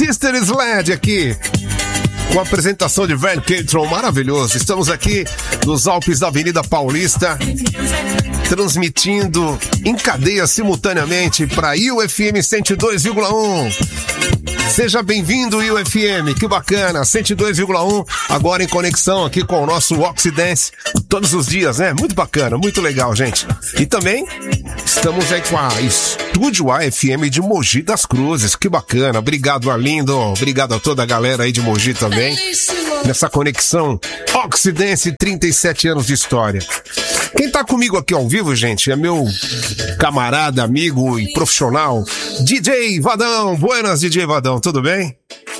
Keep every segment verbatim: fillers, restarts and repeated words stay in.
Sister Sledge aqui, com a apresentação de Van Catron, maravilhoso. Estamos aqui nos Alpes da Avenida Paulista, transmitindo em cadeia simultaneamente para I U F M cento e dois vírgula um. Seja bem-vindo, I U F M, que bacana, cento e dois vírgula um, agora em conexão aqui com o nosso Oxidance, todos os dias, né? Muito bacana, muito legal, gente. E também estamos aí com a Estúdio A F M de Mogi das Cruzes, que bacana, obrigado, Arlindo, obrigado a toda a galera aí de Mogi também, nessa conexão Oxidance, trinta e sete anos de história. Quem tá comigo aqui ao vivo, gente, é meu camarada, amigo e profissional, D J Vadão. Buenas, D J Vadão, tudo bem?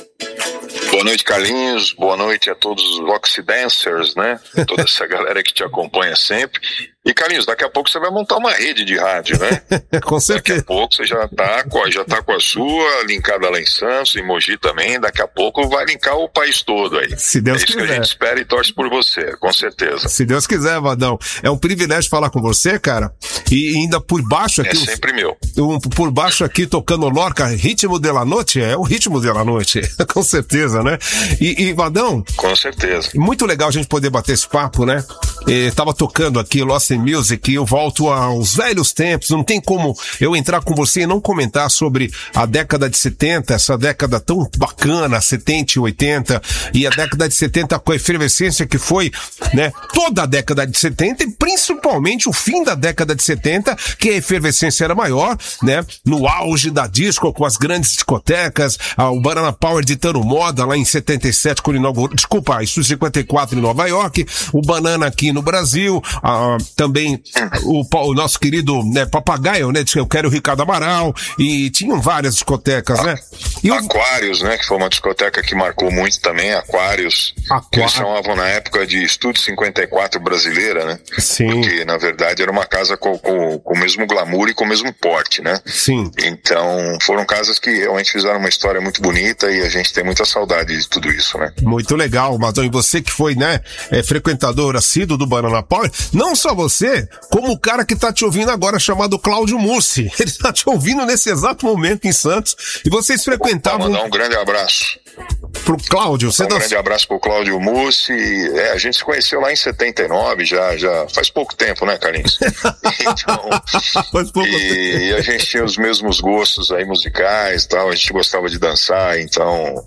Boa noite, Carlinhos. Boa noite a todos os Oxidancers, né? Toda essa galera que te acompanha sempre. E, Carlinhos, daqui a pouco você vai montar uma rede de rádio, né? Com certeza. Daqui a pouco você já tá, com a, já tá com a sua, linkada lá em Santos, em Mogi também. Daqui a pouco vai linkar o país todo aí. Se Deus é isso quiser. Que a gente espera e torce por você, com certeza. Se Deus quiser, Vadão. É um privilégio falar com você, cara. E ainda por baixo aqui... É sempre meu. Um, por baixo aqui, tocando Lorca, Ritmo de la Noite, é o Ritmo de la Noite, com certeza, né? E, e, Vadão... Com certeza. Muito legal a gente poder bater esse papo, né? E, tava tocando aqui Lost in Music, e eu volto aos velhos tempos, não tem como eu entrar com você e não comentar sobre a década de setenta, essa década tão bacana, setenta e oitenta, e a década de setenta com a efervescência que foi, né, toda a década de setenta e principalmente o fim da década de setenta, que a efervescência era maior, né, no auge da disco, com as grandes discotecas, a, o Banana Power ditando moda lá em setenta e sete, quando inaugurou, desculpa, isso em cinquenta e quatro em Nova York, o Banana aqui no Brasil, a, também o, o nosso querido, né, Papagaio, né, eu quero o Ricardo Amaral, e tinham várias discotecas, né? E o... Aquários, né, que foi uma discoteca que marcou muito também, Aquários, Aquário. Que eles chamavam na época de Estúdio cinquenta e quatro brasileira, né? Sim. Porque, na verdade, era uma casa com, com, com o mesmo glamour e com o mesmo porte, né? Sim. Então, foram casas que realmente fizeram uma história muito bonita e a gente tem muita saudade de tudo isso, né? Muito legal, Madão, e você que foi, né, é, frequentador assíduo do Banana Power, não só você, como o cara que tá te ouvindo agora, chamado Cláudio Mussi, ele tá te ouvindo nesse exato momento em Santos, e vocês frequentavam... Vou mandar um grande abraço pro Cláudio. Você um não... grande abraço pro Cláudio Mussi. É, a gente se conheceu lá em setenta e nove, já, já faz pouco tempo, né, Carlinhos? Então, faz pouco e, tempo. E a gente tinha os mesmos gostos aí musicais, tal, a gente gostava de dançar, então,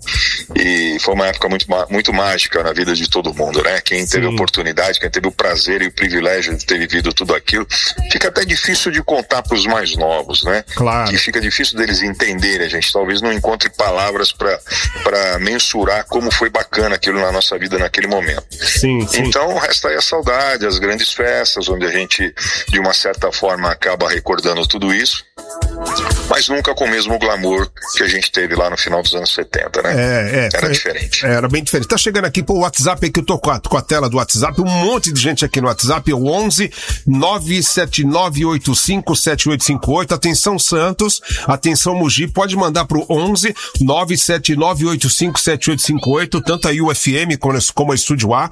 e foi uma época muito, muito mágica na vida de todo mundo, né? Quem teve a oportunidade, quem teve o prazer e o privilégio de ter vivido tudo aquilo, fica até difícil de contar pros mais novos, né? Claro. Que fica difícil deles entenderem, a gente talvez não encontre palavras para para mensurar como foi bacana aquilo na nossa vida naquele momento. Sim, sim. Então resta aí a saudade, as grandes festas, onde a gente de uma certa forma acaba recordando tudo isso, mas nunca com o mesmo glamour que a gente teve lá no final dos anos setenta, né? É, é. Era é, diferente. Era bem diferente. Tá chegando aqui pro WhatsApp aí, que eu tô com a, com a tela do WhatsApp, um monte de gente aqui no WhatsApp, é o onze nove sete nove oito cinco sete oito cinco oito. Atenção Santos, atenção Mogi, pode mandar pro onze nove sete nove oito cinco sete oito cinco oito, tanto a U F M como, como a Estúdio A.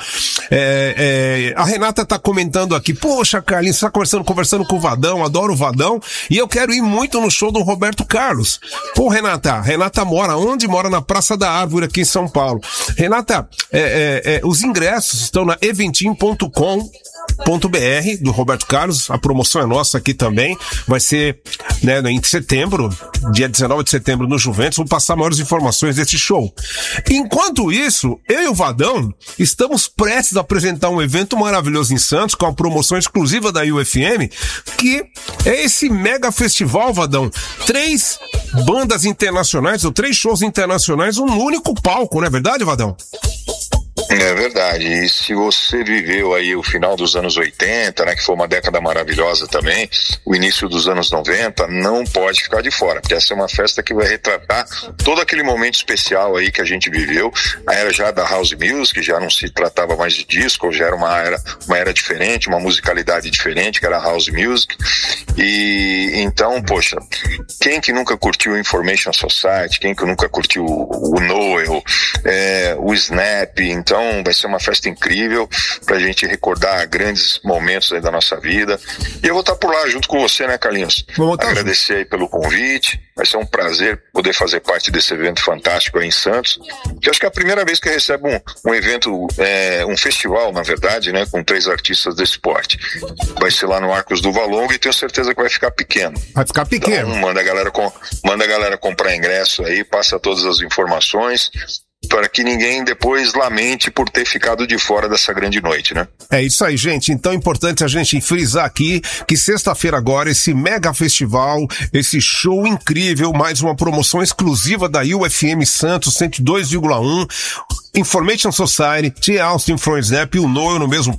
É, é, a Renata tá comentando aqui, poxa, Carlinhos, você tá conversando, conversando com o Vadão, adoro o Vadão, e eu quero ir muito no show do Roberto Carlos. Pô, Renata, Renata mora onde? Mora na Praça da Árvore, aqui em São Paulo. Renata, é, é, é, os ingressos estão na eventim ponto com ponto b r do Roberto Carlos, a promoção é nossa aqui também, vai ser, né, em setembro, dia dezenove de setembro no Juventus, vou passar maiores informações desse show. Enquanto isso, eu e o Vadão estamos prestes a apresentar um evento maravilhoso em Santos, com a promoção exclusiva da U F M, que é esse mega festival, Vadão, três bandas internacionais, ou três shows internacionais, um único palco, não é verdade, Vadão? É verdade, e se você viveu aí o final dos anos oitenta, né, que foi uma década maravilhosa também, o início dos anos noventa, não pode ficar de fora, porque essa é uma festa que vai retratar todo aquele momento especial aí que a gente viveu, a era já da house music, já não se tratava mais de disco, já era uma era, uma era diferente, uma musicalidade diferente, que era a house music, e então, poxa, quem que nunca curtiu o Information Society, quem que nunca curtiu o, o Noel, é, o Snap, então Então vai ser uma festa incrível pra gente recordar grandes momentos aí da nossa vida. E eu vou estar por lá junto com você, né, Carlinhos? Vamos tá Agradecer junto. aí pelo convite. Vai ser um prazer poder fazer parte desse evento fantástico aí em Santos. Que eu acho que é a primeira vez que eu recebo um, um evento, é, um festival, na verdade, né, com três artistas desse porte. Vai ser lá no Arcos do Valongo e tenho certeza que vai ficar pequeno. Vai ficar pequeno. Então, manda a galera, com, manda a galera comprar ingresso aí, passa todas as informações, para que ninguém depois lamente por ter ficado de fora dessa grande noite, né? É isso aí, gente. Então é importante a gente frisar aqui que sexta-feira agora, esse mega festival, esse show incrível, mais uma promoção exclusiva da U F M Santos cento e dois vírgula um, Information Society, Tia Austin, Florence Nepp e o Noel no mesmo